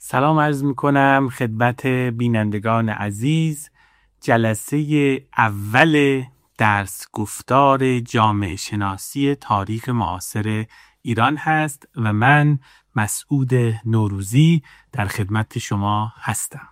سلام عرض میکنم خدمت بینندگان عزیز. جلسه اول درس گفتار جامعه شناسی تاریخ معاصر ایران هست و من مسعود نوروزی در خدمت شما هستم.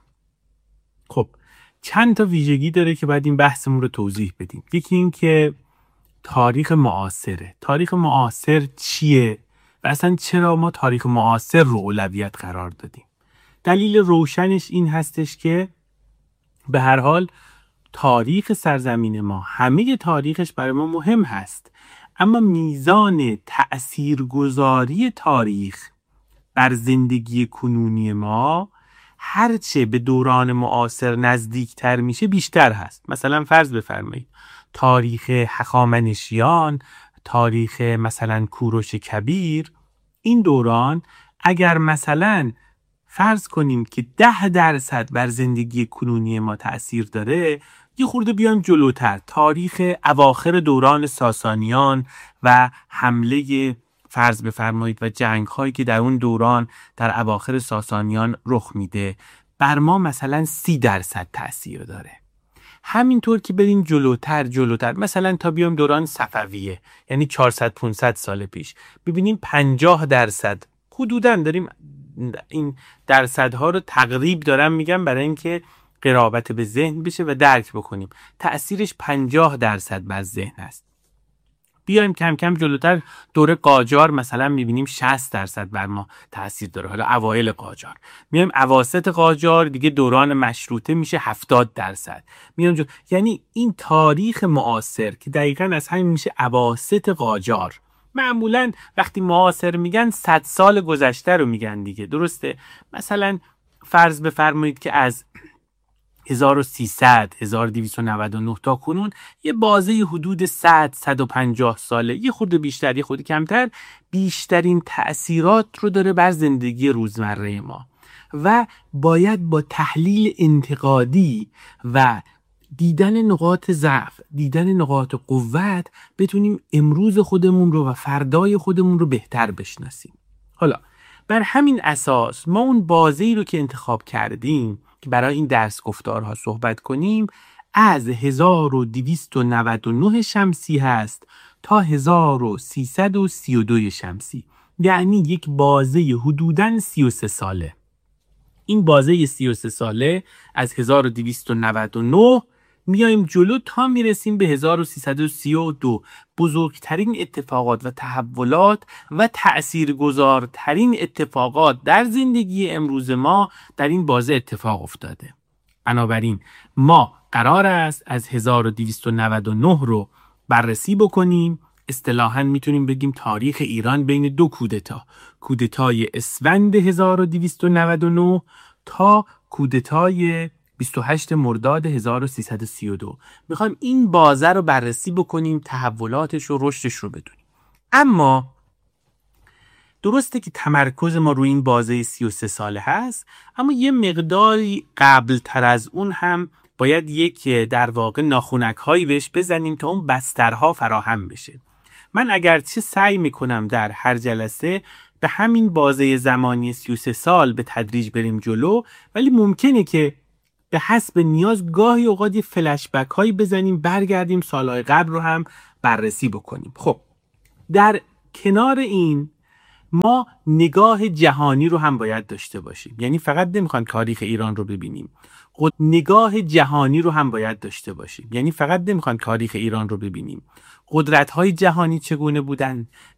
خب چند تا ویژگی داره که باید این بحثمون رو توضیح بدیم. یکی این که تاریخ معاصره. تاریخ معاصر چیه و اصلا چرا ما تاریخ معاصر رو اولویت قرار دادیم؟ دلیل روشنش این هستش که به هر حال تاریخ سرزمین ما، همه تاریخش برای ما مهم هست، اما میزان تأثیرگذاری تاریخ بر زندگی کنونی ما هرچه به دوران معاصر نزدیکتر میشه بیشتر هست. مثلا فرض بفرمایید تاریخ هخامنشیان، تاریخ مثلا کوروش کبیر، این دوران اگر مثلا فرض کنیم که 10% بر زندگی کنونی ما تأثیر داره، یه خورده بیایم جلوتر، تاریخ اواخر دوران ساسانیان و حمله فرض بفرمایید و جنگ هایی که در اون دوران در اواخر ساسانیان رخ میده، بر ما مثلا 30% تأثیر داره. همینطور که بریم جلوتر مثلا تا بیام دوران صفویه، یعنی 400-500 سال پیش، ببینیم 50% حدوداً داریم این درصدها رو تقریب دارم میگم برای اینکه قرابت به ذهن بشه و درک بکنیم. تأثیرش 50% بر ذهن است. بیایم کم کم جلوتر، دوره قاجار مثلا میبینیم 60% بر ما تأثیر داره، حالا اوایل قاجار. میایم اواسط قاجار دیگه دوران مشروطه میشه 70%. میایم یعنی این تاریخ معاصر که دقیقاً از همین میشه اواسط قاجار. معمولاً وقتی معاصر میگن 100 سال گذشته رو میگن دیگه، درسته؟ مثلا فرض بفرمایید که از 1300 1299 تا کنون یه بازه حدود 100-150 ساله، یه خورده بیشتر یه خورده کمتر، بیشترین تأثیرات رو داره بر زندگی روزمره ما و باید با تحلیل انتقادی و دیدن نقاط ضعف، دیدن نقاط قوت، بتونیم امروز خودمون رو و فردای خودمون رو بهتر بشناسیم. حالا بر همین اساس ما اون بازه‌ای رو که انتخاب کردیم که برای این درس گفتارها صحبت کنیم از 1299 شمسی هست تا 1332 شمسی، یعنی یک بازه حدوداً 33 ساله. این بازه 33 ساله از 1299 میایم جلو تا میرسیم به 1332. بزرگترین اتفاقات و تحولات و تأثیرگذارترین اتفاقات در زندگی امروز ما در این بازه اتفاق افتاده. بنابراین ما قرار است از 1299 رو بررسی بکنیم. اصطلاحاً میتونیم بگیم تاریخ ایران بین دو کودتا، کودتای اسفند 1299 تا کودتای 28 مرداد 1332. میخوایم این بازه رو بررسی بکنیم، تحولاتش و رشدش رو بدونیم. اما درسته که تمرکز ما روی این بازه 33 ساله هست، اما یه مقداری قبل تر از اون هم باید یک در واقع ناخنک هایی بهش بزنیم تا اون بسترها فراهم بشه. من اگرچه سعی میکنم در هر جلسه به همین بازه زمانی 33 سال به تدریج بریم جلو، ولی ممکنه که به حسب نیاز گاهی اوقات یه فلش بک هایی بزنیم، برگردیم سالهای قبل رو هم بررسی بکنیم. خب در کنار این ما نگاه جهانی رو هم باید داشته باشیم، یعنی فقط نمیخوایم تاریخ ایران رو ببینیم، نگاه جهانی رو هم باید داشته باشیم، یعنی فقط نمیخوایم تاریخ ایران رو ببینیم. قدرت‌های جهانی چگونه بودن،